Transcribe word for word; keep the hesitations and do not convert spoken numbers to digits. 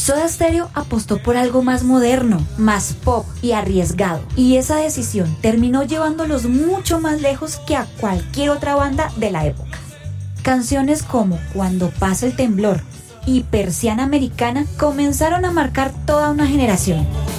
Soda Stereo apostó por algo más moderno, más pop y arriesgado, y esa decisión terminó llevándolos mucho más lejos que a cualquier otra banda de la época. Canciones como Cuando pasa el temblor y Persiana Americana comenzaron a marcar toda una generación.